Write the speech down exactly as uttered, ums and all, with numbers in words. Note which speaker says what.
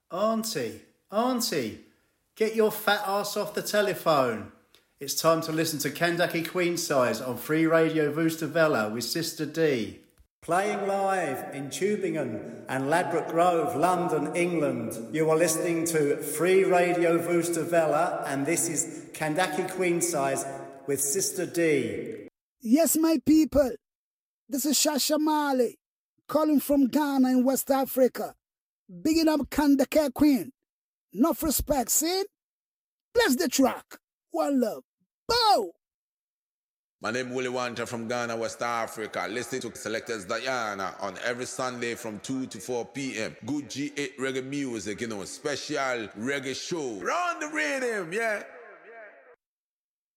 Speaker 1: Auntie, Auntie, get your fat ass off the telephone. It's time to listen to Kandaki Queen Size on Free Radio Voostervella with Sister D. Playing live in Tubingen and Ladbroke Grove, London, England. You are listening to Free Radio Voostervella, and this is Kandaki Queen Size with Sister D.
Speaker 2: Yes, my people. This is Shasha Mali, calling from Ghana in West Africa. Bigging up Kandaki Queen. Enough respect, see? Bless the track. One love. Bow!
Speaker 3: My name is Willie Wanta from Ghana, West Africa. Listening to Selectors Diana on every Sunday from two to four p.m. Good G eight reggae music, you know, special reggae show. Run the rhythm, yeah.